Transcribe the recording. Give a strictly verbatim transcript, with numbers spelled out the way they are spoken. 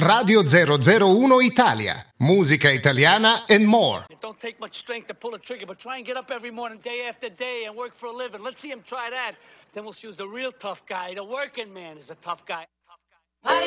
Radio zero zero uno Italia. Musica italiana and more. It don't take much strength to pull a trigger, but try and get up every morning, day after day, and work for a living. Let's see him try that. Then we'll choose the real tough guy. The working man is the tough guy.